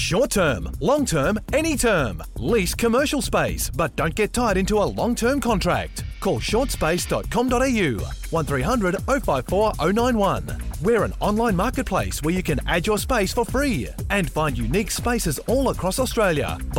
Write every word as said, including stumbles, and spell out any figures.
Short term, long term, any term. Lease commercial space, but don't get tied into a long-term contract. Call short space dot com dot a u, one three hundred oh five four oh nine one. We're an online marketplace where you can add your space for free and find unique spaces all across Australia.